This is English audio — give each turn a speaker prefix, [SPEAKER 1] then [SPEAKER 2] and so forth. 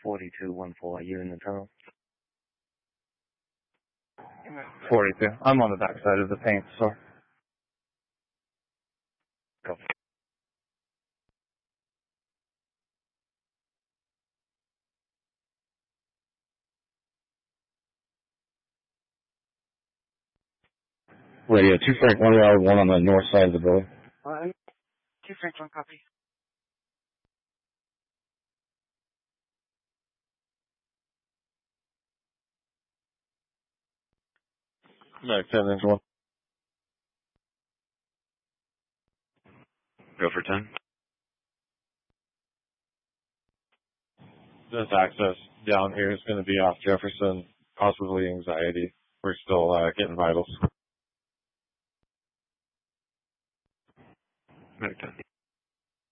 [SPEAKER 1] 4214, are you in the tunnel?
[SPEAKER 2] 42. I'm on the backside of the paint store.
[SPEAKER 1] Go.
[SPEAKER 2] Radio 2 Frank 1 Route 1 on the north side of the building.
[SPEAKER 3] 2 Frank 1 copy.
[SPEAKER 2] No, 10-1.
[SPEAKER 1] Go for 10.
[SPEAKER 2] This access down here is going to be off Jefferson, possibly anxiety. We're still getting vitals.
[SPEAKER 1] Medic 10.